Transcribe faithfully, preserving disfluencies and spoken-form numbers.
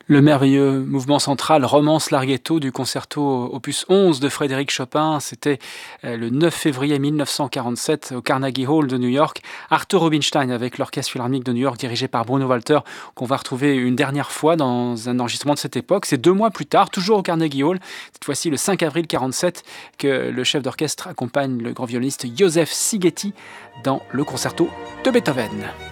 Le merveilleux mouvement central Romance Larghetto du concerto opus onze de Frédéric Chopin, c'était euh, le neuf février mille neuf cent quarante-sept au Carnegie Hall de New York. Arthur Rubinstein avec l'Orchestre Philharmonique de New York dirigé par Bruno Walter, qu'on va retrouver une dernière fois dans un enregistrement de cette époque. C'est deux mois plus tard, toujours au Carnegie Hall, cette fois-ci le cinq avril quarante-sept, que le chef d'orchestre accompagne le grand violoniste Joseph Szigeti dans le concerto de Beethoven.